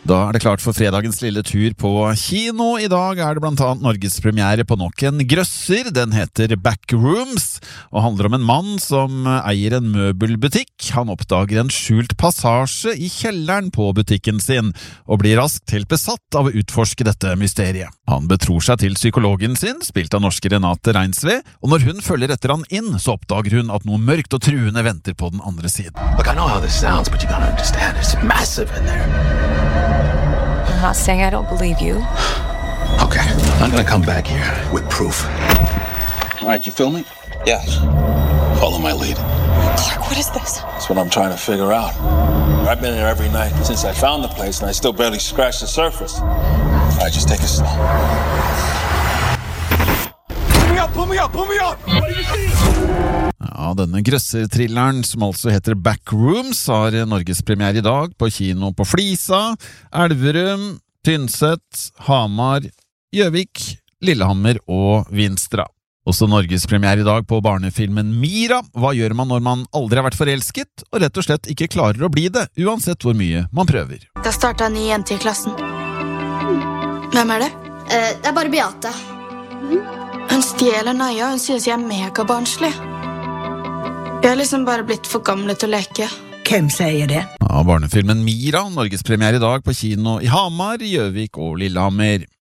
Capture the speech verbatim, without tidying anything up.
Da er det klart for fredagens lille tur på kino. I dag er det blant annet norgespremiere på nok en grøsser. Den heter Backrooms, og handler om en mann som eier en møbelbutikk. Han oppdager en skjult passasje i kjelleren på butikken sin, og blir raskt helt besatt av å utforske dette mysteriet. Han betror seg til psykologen sin, spilt av norske Renate Reinsve, og når hun følger etter han inn, så oppdager hun at noe mørkt og truende venter på den andre siden. Look, I know how this sounds, but you gotta understand, it's massive in there. I'm not saying I don't believe you. Okay, I'm gonna come back here with proof. All right, you feel me? Yeah. Follow my lead. Clark, what is this? That's what I'm trying to figure out. I've been here every night since I found the place, and I still barely scratched the surface. All right, just take it slow. Pull me up, pull me up, pull me up! What do you see? Ja, denne grøsserthrilleren, som altså heter Backrooms, har norgespremiere i dag på kino på Flisa, Elverum, Tynset, Hamar, Gjøvik, Lillehammer og Vinstra. Også norgespremiere i dag på barnefilmen Mira. Hva gjør man når man aldri har vært forelsket, og rett og slett ikke klarer å bli det, uansett hvor mye man prøver? Det har startet en ny jente i klassen. Hvem er det? Eh, det er bare Beate. Hun stjeler Naja, hun synes jeg er megabarnslig. Jeg har liksom bare blitt for gamle til å leke. Hvem sier det? Ja, barnefilmen Mira, norgespremiere i dag på kino i Hamar, Gjøvik og Lillehammer.